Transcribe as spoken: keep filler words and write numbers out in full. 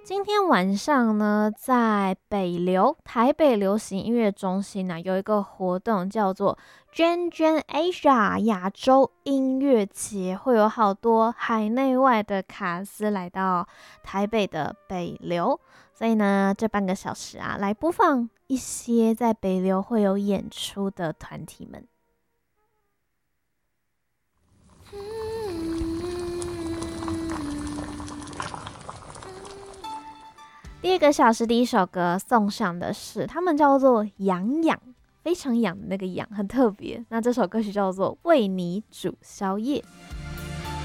今天晚上呢，在北流台北流行音乐中心呢、有一个活动叫做 Gen Gen Asia 亚洲音乐节，会有好多海内外的卡司来到台北的北流，所以呢，这半个小时啊，来播放一些在北流会有演出的团体们。第二个小时第一首歌送上的是他们叫做痒痒，非常痒的那个痒，很特别。那这首歌曲叫做《为你煮宵夜》。